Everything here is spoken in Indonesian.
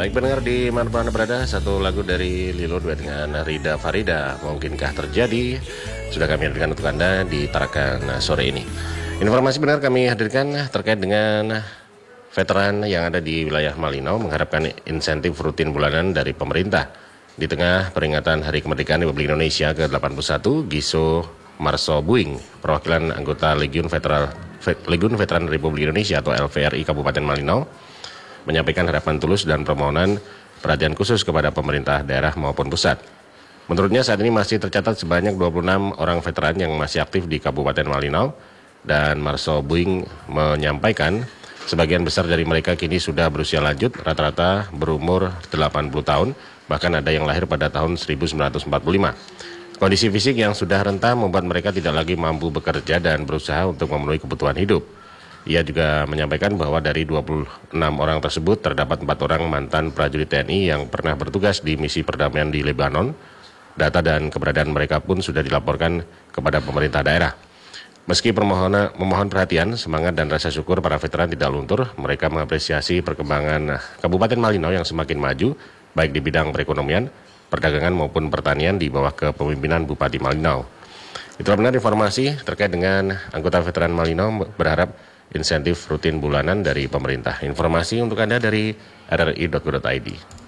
Baik pendengar di mana berada, satu lagu dari Lilo duet dengan Rida Farida, Mungkinkah Terjadi, sudah kami hadirkan untuk Anda di Tarakan sore ini. Informasi benar kami hadirkan terkait dengan veteran yang ada di wilayah Malinau mengharapkan insentif rutin bulanan dari pemerintah. Di tengah peringatan Hari Kemerdekaan Republik Indonesia ke-81, Giso Marso Buing, perwakilan anggota Legiun Veteran Republik Indonesia atau LVRI Kabupaten Malinau, menyampaikan harapan tulus dan permohonan perhatian khusus kepada pemerintah daerah maupun pusat. Menurutnya saat ini masih tercatat sebanyak 26 orang veteran yang masih aktif di Kabupaten Malinau, dan Marso Buing menyampaikan sebagian besar dari mereka kini sudah berusia lanjut, rata-rata berumur 80 tahun, bahkan ada yang lahir pada tahun 1945. Kondisi fisik yang sudah renta membuat mereka tidak lagi mampu bekerja dan berusaha untuk memenuhi kebutuhan hidup. Ia juga menyampaikan bahwa dari 26 orang tersebut terdapat 4 orang mantan prajurit TNI yang pernah bertugas di misi perdamaian di Lebanon. Data dan keberadaan mereka pun sudah dilaporkan kepada pemerintah daerah. Meski memohon perhatian, semangat dan rasa syukur para veteran tidak luntur, mereka mengapresiasi perkembangan Kabupaten Malinau yang semakin maju, baik di bidang perekonomian, perdagangan maupun pertanian di bawah kepemimpinan Bupati Malinau. Itulah benar informasi terkait dengan anggota veteran Malinau berharap insentif rutin bulanan dari pemerintah. Informasi untuk Anda dari rri.go.id.